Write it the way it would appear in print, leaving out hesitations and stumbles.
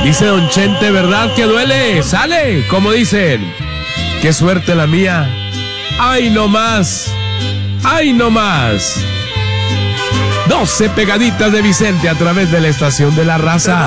Dice Don Chente, ¿verdad que duele? Sale, como dicen. Qué suerte la mía. ¡Ay, no más! ¡Ay, no más! 12 pegaditas de Vicente a través de la estación de la raza.